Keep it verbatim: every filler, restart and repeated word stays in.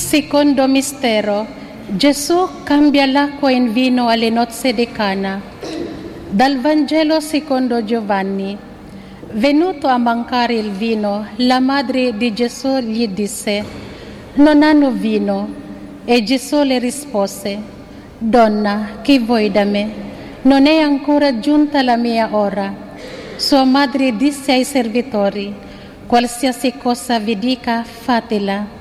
Secondo mistero, Gesù cambia l'acqua in vino alle nozze di Cana. Dal Vangelo secondo Giovanni. Venuto a mancare il vino, la madre di Gesù gli disse: «Non hanno vino». E Gesù le rispose: «Donna, che vuoi da me? Non è ancora giunta la mia ora». Sua madre disse ai servitori: «Qualsiasi cosa vi dica, fatela».